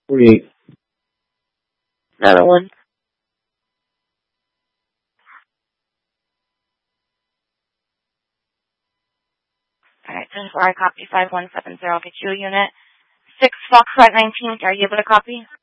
48. Another one. Alright, 10-4, I copy 5170. I'll get you a unit. 6 Foxtrot 19, are you able to copy?